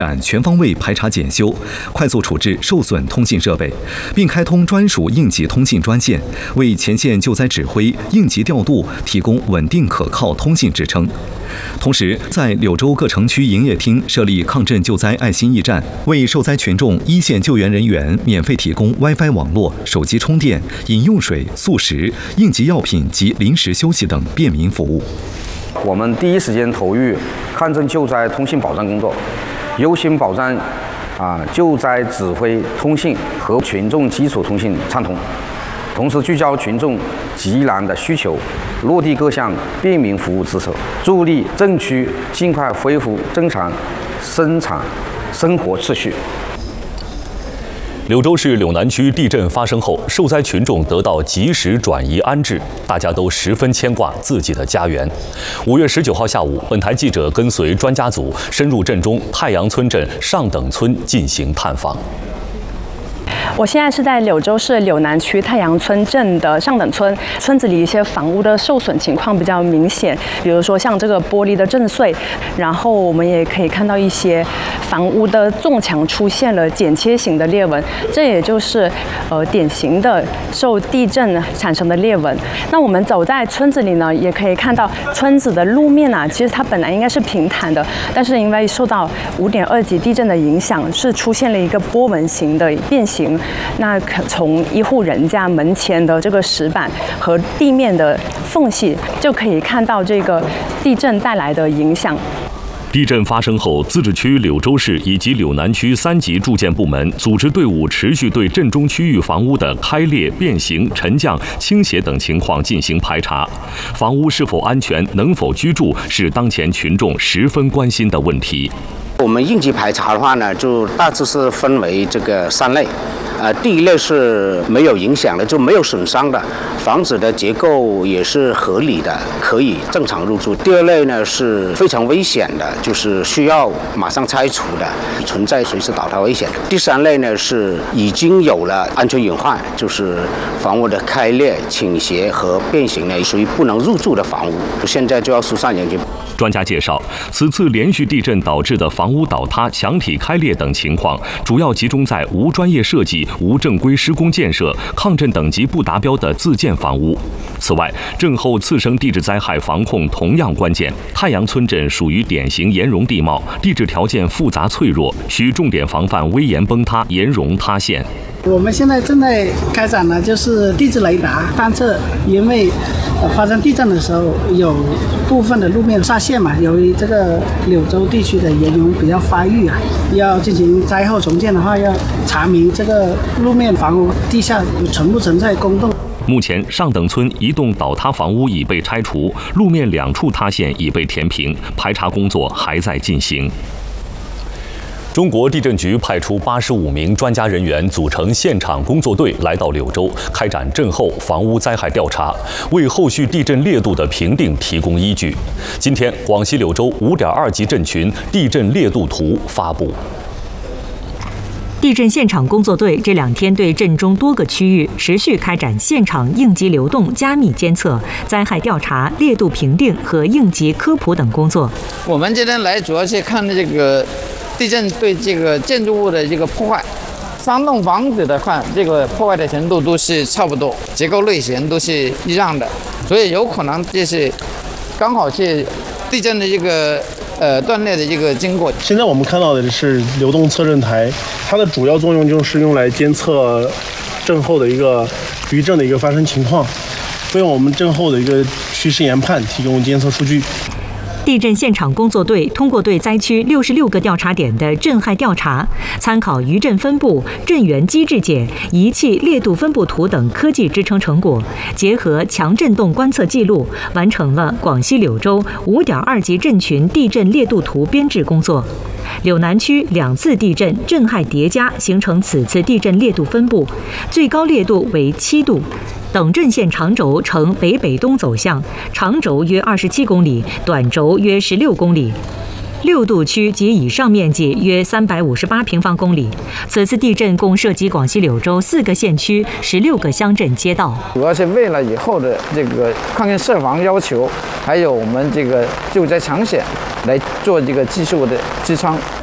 全方位排查检修，快速处置受损通信设备，并开通专属应急通信专线，为前线救灾指挥、应急调度提供稳定可靠通信支撑。同时，在柳州各城区营业厅设立抗震救灾爱心驿站，为受灾群众一线救援人员免费提供 WiFi 网络、手机充电、饮用水、速食、应急药品及临时休息等便民服务。 我们第一时间投入抗震救灾通信保障工作，优先保障救灾指挥通信和群众基础通信畅通，同时聚焦群众急难的需求，落地各项便民服务职责，助力震区尽快恢复正常生产生活秩序。 柳州市柳南区地震发生后，受灾群众得到及时转移安置，大家都十分牵挂自己的家园。5月19号下午，本台记者跟随专家组深入镇中太阳村镇上等村进行探访。 我现在是在柳州市柳南区太阳村镇的上等村，村子里一些房屋的受损情况比较明显，比如说像这个玻璃的震碎，然后我们也可以看到一些房屋的纵墙出现了剪切型的裂纹，这也就是典型的受地震产生的裂纹。那我们走在村子里呢，也可以看到村子的路面其实它本来应该是平坦的，但是因为受到5.2级地震的影响，是出现了一个波纹型的变形。那从一户人家门前的这个石板和地面的缝隙，就可以看到这个地震带来的影响。 地震发生后，自治区柳州市以及柳南区3级住建部门组织队伍，持续对震中区域房屋的开裂、变形、沉降、倾斜等情况进行排查。房屋是否安全、能否居住，是当前群众十分关心的问题。 我们应急排查的话呢，就大致是分为这个3类。第一类是没有影响的，就没有损伤的，房子的结构也是合理的，可以正常入住。第二类呢是非常危险的，就是需要马上拆除的，存在随时倒塌危险。第3类呢是已经有了安全隐患，就是房屋的开裂、倾斜和变形呢，属于不能入住的房屋，现在就要疏散人群。 专家介绍，此次连续地震导致的房屋倒塌、墙体开裂等情况，主要集中在无专业设计、无正规施工建设、抗震等级不达标的自建房屋。此外，震后次生地质灾害防控同样关键。太阳村镇属于典型岩溶地貌，地质条件复杂脆弱，需重点防范危岩崩塌、岩溶塌陷。 我们现在正在开展的就是地质雷达探测，因为发生地震的时候有部分的路面下陷嘛，由于这个柳州地区的岩溶比较发育要进行灾后重建的话，要查明这个路面房屋地下存不存在公洞。 目前，上等村一栋倒塌房屋已被拆除，路面2处塌陷已被填平，排查工作还在进行。中国地震局派出85名专家人员组成现场工作队来到柳州，开展震后房屋灾害调查，为后续地震烈度的评定提供依据。今天，广西柳州5.2级震群地震烈度图发布。 地震现场工作队这2天对震中多个区域持续开展现场应急流动加密监测、灾害调查、烈度评定和应急科普等工作。 我们今天来主要是看这个地震对这个建筑物的这个破坏，3栋房子的话，这个破坏的程度都是差不多，结构类型都是一样的，所以有可能就是刚好是地震的这个断裂的这个经过。 现在我们看到的是流动测震台，它的主要作用就是用来监测震后的一个余震的一个发生情况，为我们震后的一个趋势研判提供监测数据。 地震现场工作队通过对灾区66个调查点的震害调查，参考余震分布、震源机制解、仪器烈度分布图等科技支撑成果，结合强震动观测记录，完成了广西柳州5.2级震群地震烈度图编制工作。柳南区2次地震震害叠加，形成此次地震烈度分布，最高烈度为7度。等震线长轴呈北北东走向，长轴约27公里，短轴约16公里。6度区及以上面积约358平方公里。此次地震共涉及广西柳州4个县区、16个乡镇街道， 主要是为了以后的这个抗震设防要求，还有我们这个救灾抢险来做这个技术的支撑。